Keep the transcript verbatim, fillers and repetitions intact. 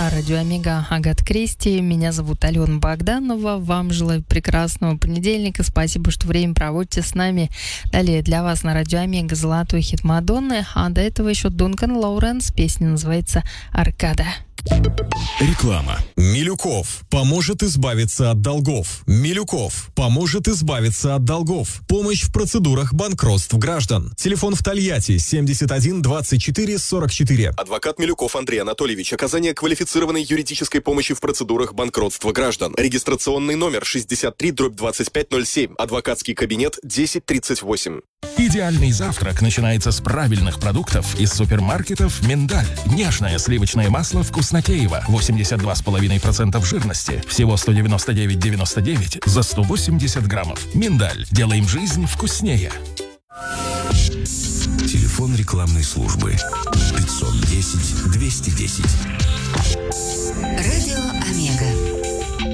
на радио Омега Агата Кристи. Меня зовут Алена Богданова. Вам желаю прекрасного понедельника. Спасибо, что время проводите с нами. Далее для вас на радио Омега золотой хит Мадонны, а до этого еще Дункан Лоуренс. Песня называется «Аркада». Реклама. Милюков поможет избавиться от долгов. Милюков поможет избавиться от долгов. Помощь в процедурах банкротств граждан. Телефон в Тольятти семьдесят один двадцать четыре сорок четыре. Адвокат Милюков Андрей Анатольевич. Оказание квалифицированной юридической помощи в процедурах банкротства граждан. Регистрационный номер шестьдесят три дробь двадцать пять ноль семь. Адвокатский кабинет десять тридцать восемь. Идеальный завтрак начинается с правильных продуктов из супермаркетов «Миндаль». Нежное сливочное масло «Вкуснотеево», восемьдесят два и пять десятых процента жирности, всего сто девяносто девять девяносто девять за сто восемьдесят граммов. «Миндаль». Делаем жизнь вкуснее. Телефон рекламной службы пятьсот десять двести десять.